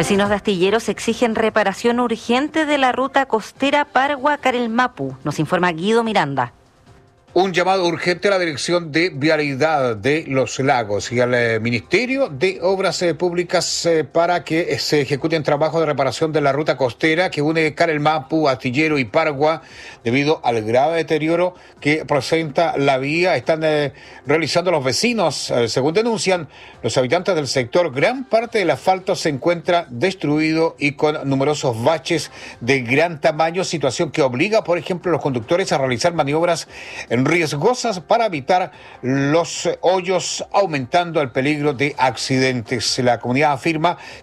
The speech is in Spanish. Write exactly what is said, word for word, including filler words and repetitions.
Vecinos de Astilleros exigen reparación urgente de la ruta costera Pargua-Carelmapu. Nos informa Guido Miranda. Un llamado urgente a la Dirección de Vialidad de Los Lagos y al eh, Ministerio de Obras eh, Públicas eh, para que se ejecuten trabajos de reparación de la ruta costera que une Carelmapu, Astillero y Pargua debido al grave deterioro que presenta la vía. Están eh, realizando los vecinos. Eh, según denuncian los habitantes del sector, gran parte del asfalto se encuentra destruido y con numerosos baches de gran tamaño, situación que obliga, por ejemplo, a los conductores a realizar maniobras en riesgosas para evitar los hoyos, aumentando el peligro de accidentes. La comunidad afirma